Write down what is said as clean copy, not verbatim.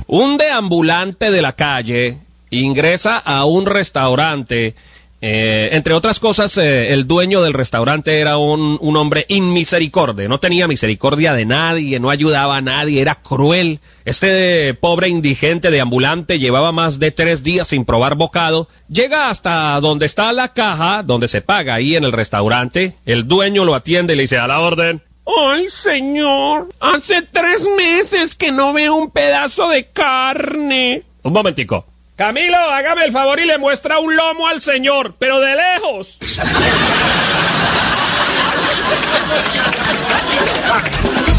Un deambulante de la calle ingresa a un restaurante. Entre otras cosas, el dueño del restaurante era un hombre inmisericordia, no tenía misericordia de nadie, no ayudaba a nadie, era cruel. Este pobre indigente deambulante llevaba más de 3 días sin probar bocado. Llega hasta donde está la caja, donde se paga ahí en el restaurante. El dueño lo atiende y le dice: a la orden. ¡Ay, señor! Hace 3 meses que no veo un pedazo de carne. Un momentico. Camilo, hágame el favor y le muestra un lomo al señor, pero de lejos.